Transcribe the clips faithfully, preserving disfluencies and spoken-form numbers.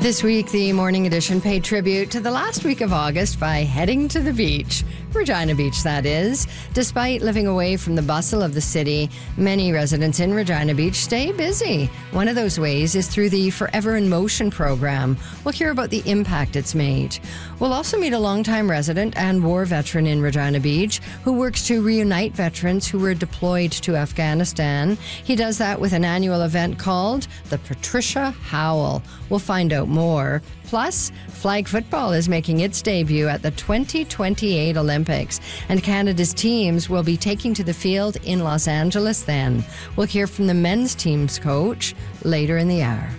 This week, the Morning Edition paid tribute to the last week of August by heading to the beach. Regina Beach, that is. Despite living away from the bustle of the city, many residents in Regina Beach stay busy. One of those ways is through the Forever in Motion program. We'll hear about the impact it's made. We'll also meet a longtime resident and war veteran in Regina Beach who works to reunite veterans who were deployed to Afghanistan. He does that with an annual event called the Patricia Howl. We'll find out more. Plus, flag football is making its debut at the twenty twenty-eight Olympics, and Canada's teams will be taking to the field in Los Angeles then. We'll hear from the men's team's coach later in the hour.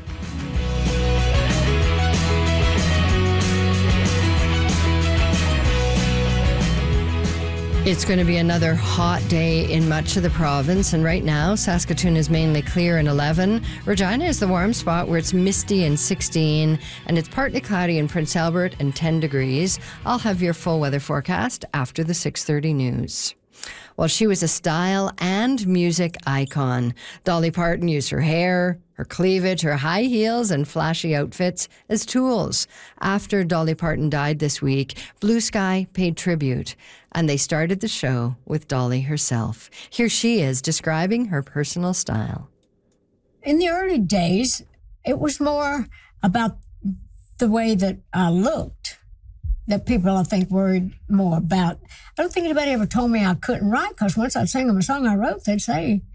It's going to be another hot day in much of the province, and right now Saskatoon is mainly clear and eleven. Regina is the warm spot where it's misty and sixteen, and it's partly cloudy in Prince Albert and ten degrees. I'll have your full weather forecast after the six thirty news. Well, she was a style and music icon. Dolly Parton used her hair, her cleavage, her high heels, and flashy outfits as tools. After Dolly Parton died this week, Blue Sky paid tribute, and they started the show with Dolly herself. Here she is describing her personal style. In the early days, it was more about the way that I looked that people, I think, worried more about. I don't think anybody ever told me I couldn't write, because once I'd sing them a song I wrote, they'd say,